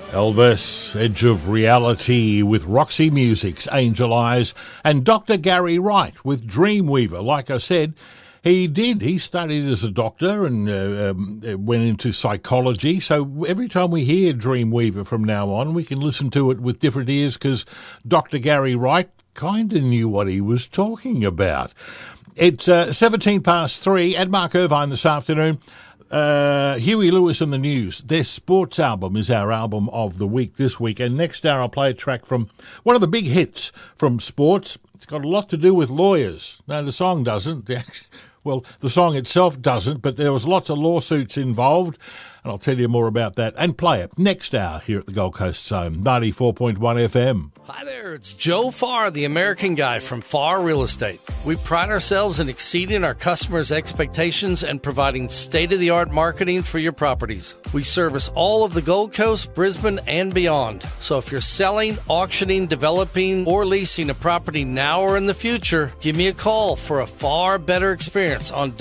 Elvis, Edge of Reality with Roxy Music's Angel Eyes, and Dr. Gary Wright with Dreamweaver. Like I said, he studied as a doctor and went into psychology. So every time we hear Dreamweaver from now on, we can listen to it with different ears because Dr. Gary Wright kind of knew what he was talking about. It's 17 past 3 at Mark Irvine this afternoon. Huey Lewis and the News. Their sports album is our album of the week this week. And next hour I'll play a track from one of the big hits from sports. It's got a lot to do with lawyers. No, the song doesn't. Well, the song itself doesn't, but there was lots of lawsuits involved. And I'll tell you more about that and play it next hour here at the Gold Coast Zone, 94.1 FM. Hi there, it's Joe Farr, the American Guy from Farr Real Estate. We pride ourselves in exceeding our customers' expectations and providing state-of-the-art marketing for your properties. We service all of the Gold Coast, Brisbane, and beyond. So if you're selling, auctioning, developing, or leasing a property now or in the future, give me a call for a far better experience on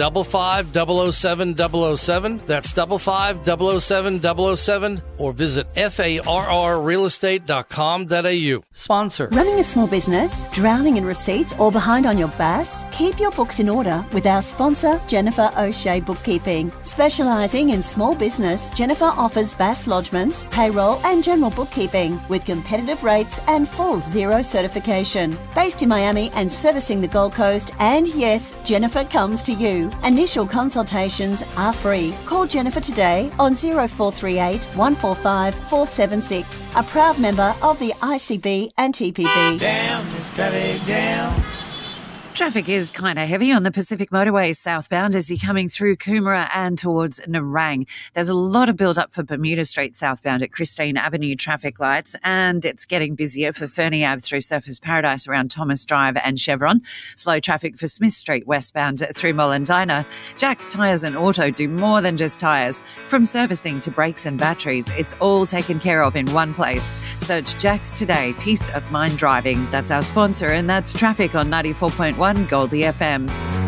55007-007. That's 55007-007, or visit farrrealestate.com.au. Sponsor. Running a small business, drowning in receipts, or behind on your BAS? Keep your books in order with our sponsor, Jennifer O'Shea Bookkeeping. Specialising in small business, Jennifer offers BAS lodgements, payroll and general bookkeeping with competitive rates and full zero certification. Based in Miami and servicing the Gold Coast, and yes, Jennifer comes to you. Initial consultations are free. Call Jennifer today on 0438 145 476. A proud member of the ICB and TPB. Down, steady down. Traffic is kind of heavy on the Pacific Motorway southbound as you're coming through Coomera and towards Nerang. There's a lot of build-up for Bermuda Street southbound at Christine Avenue traffic lights, and it's getting busier for Fernie Ave through Surfers Paradise around Thomas Drive and Chevron. Slow traffic for Smith Street westbound through Mollendina. Jack's Tyres and Auto do more than just tyres. From servicing to brakes and batteries, it's all taken care of in one place. Search Jack's today. Peace of mind driving. That's our sponsor, and that's traffic on 94.1 Goldie FM.